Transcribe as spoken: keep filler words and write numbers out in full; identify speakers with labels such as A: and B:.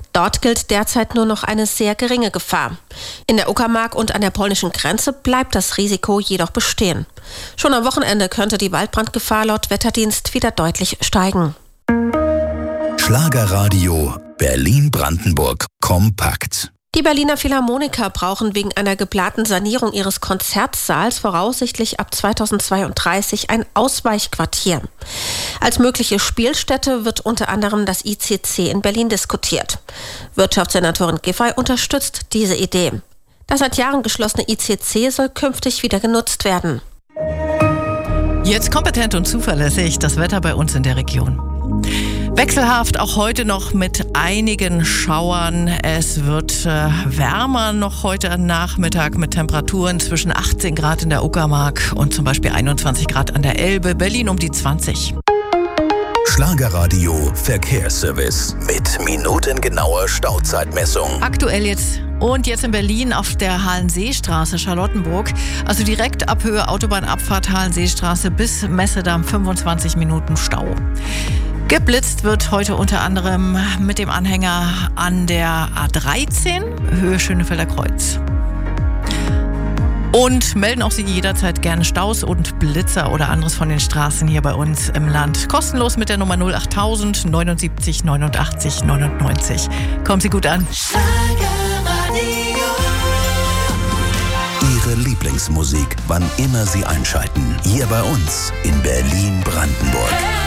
A: Dort gilt derzeit nur noch eine sehr geringe Gefahr. In der Uckermark und an der polnischen Grenze bleibt das Risiko jedoch bestehen. Schon am Wochenende könnte die Waldbrandgefahr laut Wetterdienst wieder deutlich steigen.
B: Schlagerradio Berlin-Brandenburg kompakt.
A: Die Berliner Philharmoniker brauchen wegen einer geplanten Sanierung ihres Konzertsaals voraussichtlich ab zweitausendzweiunddreißig ein Ausweichquartier. Als mögliche Spielstätte wird unter anderem das I C C in Berlin diskutiert. Wirtschaftssenatorin Giffey unterstützt diese Idee. Das seit Jahren geschlossene I C C soll künftig wieder genutzt werden.
C: Jetzt kompetent und zuverlässig das Wetter bei uns in der Region. Wechselhaft auch heute noch mit einigen Schauern. Es wird äh, wärmer noch heute am Nachmittag mit Temperaturen zwischen achtzehn Grad in der Uckermark und zum Beispiel einundzwanzig Grad an der Elbe. Berlin um die zwanzig.
B: Schlagerradio Verkehrsservice mit minutengenauer Stauzeitmessung.
C: Aktuell jetzt und jetzt in Berlin auf der Hallenseestraße Charlottenburg. Also direkt ab Höhe Autobahnabfahrt Hallenseestraße bis Messedamm fünfundzwanzig Minuten Stau. Geblitzt wird heute unter anderem mit dem Anhänger an der A dreizehn, Höhe Schönefelder Kreuz. Und melden auch Sie jederzeit gerne Staus und Blitzer oder anderes von den Straßen hier bei uns im Land. Kostenlos mit der Nummer null achttausend neunundsiebzig neunundachtzig neunundneunzig. Kommen Sie gut an.
B: Ihre Lieblingsmusik, wann immer Sie einschalten. Hier bei uns in Berlin-Brandenburg.